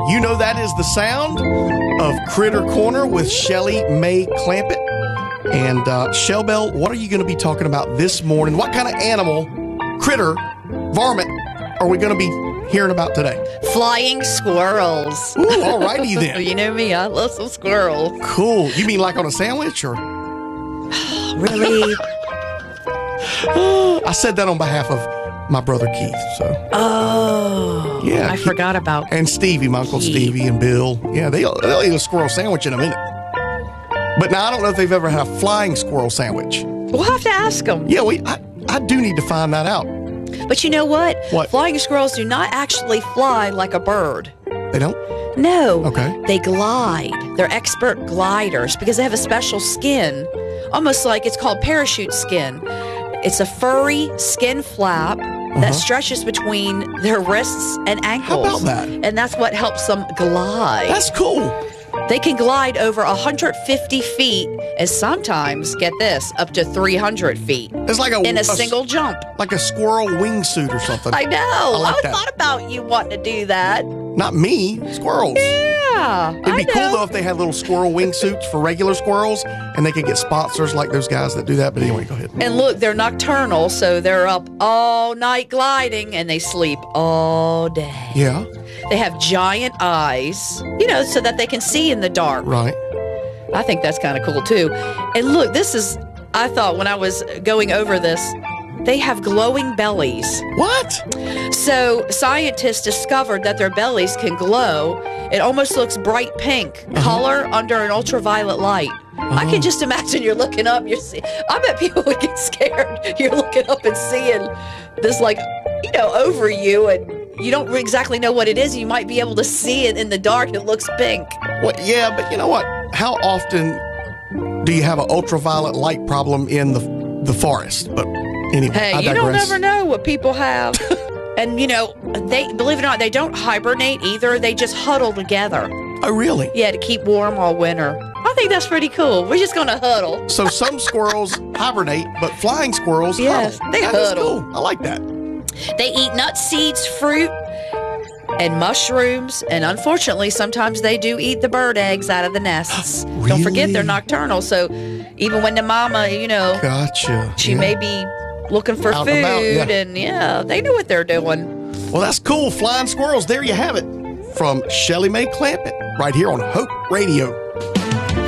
You know that is the sound of Critter Corner with Shelly Mae Clampett. And Shell Bell, what are you going to be talking about this morning? What kind of animal, critter, varmint are we going to be hearing about today? Flying squirrels. Ooh, all righty then. You know me, I love some squirrels. Cool. You mean like on a sandwich or? Really? I said that on behalf of my brother Keith. So. Oh. Yeah. I forgot about and Stevie, my Uncle Stevie and Bill. Yeah, they'll eat a squirrel sandwich in a minute. But now I don't know if they've ever had a flying squirrel sandwich. We'll have to ask them. Yeah, I do need to find that out. But you know what? What? Flying squirrels do not actually fly like a bird. They don't? No. Okay. They glide. They're expert gliders because they have a special skin, almost like it's called parachute skin. It's a furry skin flap that stretches between their wrists and ankles. How about that? And that's what helps them glide. That's cool. They can glide over 150 feet and sometimes, get this, up to 300 feet. It's like in a single jump. Like a squirrel wingsuit or something. I know. like I that. thought about you wanting to do that. Not me, squirrels. Yeah. It'd be cool though if they had little squirrel wingsuits for regular squirrels and they could get sponsors like those guys that do that. But anyway, go ahead. And look, they're nocturnal, so they're up all night gliding and they sleep all day. Yeah. They have giant eyes, so that they can see in the dark. Right. I think that's kind of cool too. And look, I thought when I was going over this, they have glowing bellies. What? So scientists discovered that their bellies can glow. It almost looks bright pink color under an ultraviolet light. I can just imagine you're looking up. I bet people would get scared. You're looking up and seeing this, over you, and you don't exactly know what it is. You might be able to see it in the dark. It looks pink. Well, yeah, but you know what? How often do you have an ultraviolet light problem in the forest? But anyway, Hey, I you digress. don't never know what people have. And, they, believe it or not, they don't hibernate either. They just huddle together. Oh, really? Yeah, to keep warm all winter. I think that's pretty cool. We're just going to huddle. So some squirrels hibernate, but flying squirrels Yes, huddle. they That is huddle. cool. I like that. They eat nuts, seeds, fruit, and mushrooms. And unfortunately, sometimes they do eat the bird eggs out of the nests. Don't forget, they're Really? nocturnal. So even when the mama, Gotcha. she Yeah. may be looking for Out food. and about, yeah. And they know what they're doing. Well, that's cool. Flying squirrels. There you have it. From Shelly Mae Clampett, right here on Hope Radio.